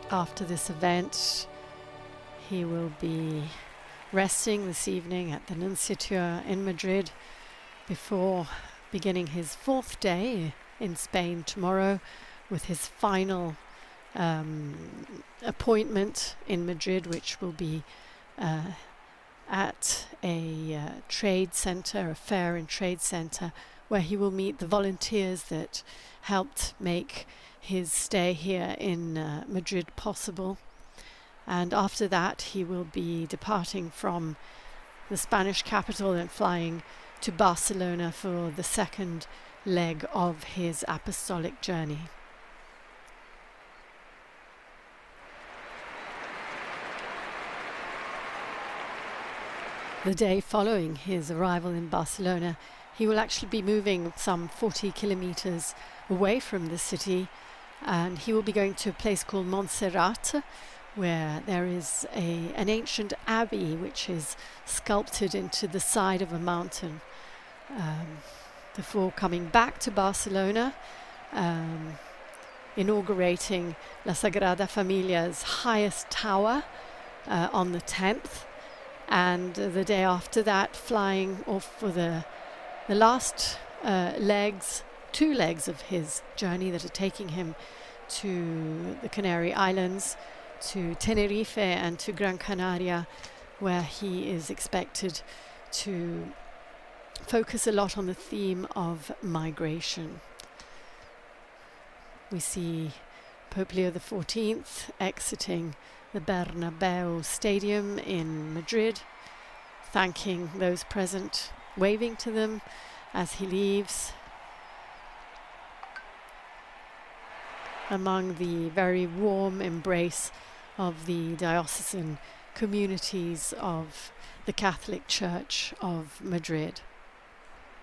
After this event, he will be resting this evening at the Nunciatura in Madrid before beginning his 4th day in Spain tomorrow with his final appointment in Madrid, which will be at a trade center, a fair and trade center, where he will meet the volunteers that helped make his stay here in Madrid possible. And after that, he will be departing from the Spanish capital and flying to Barcelona for the second leg of his apostolic journey. The day following his arrival in Barcelona, he will actually be moving some 40 kilometers away from the city, and he will be going to a place called Montserrat, where there is an ancient abbey which is sculpted into the side of a mountain. Before coming back to Barcelona, inaugurating La Sagrada Familia's highest tower on the 10th, and the day after that flying off for the last two legs of his journey that are taking him to the Canary Islands, to Tenerife and to Gran Canaria, where he is expected to focus a lot on the theme of migration. We see Pope Leo XIV exiting the Bernabeu Stadium in Madrid, thanking those present, waving to them as he leaves. Among the very warm embrace of the diocesan communities of the Catholic Church of Madrid.